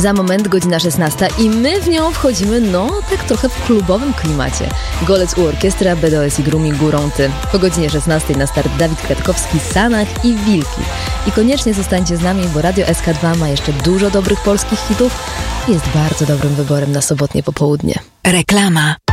Za moment godzina 16 i my w nią wchodzimy, tak trochę w klubowym klimacie. Golec u orkiestra, BDOS i Grumi Górą Ty. Po godzinie 16 na start Dawid Kwiatkowski, Sanach i Wilki. I koniecznie zostańcie z nami, bo Radio SK2 ma jeszcze dużo dobrych polskich hitów i jest bardzo dobrym wyborem na sobotnie popołudnie. Reklama.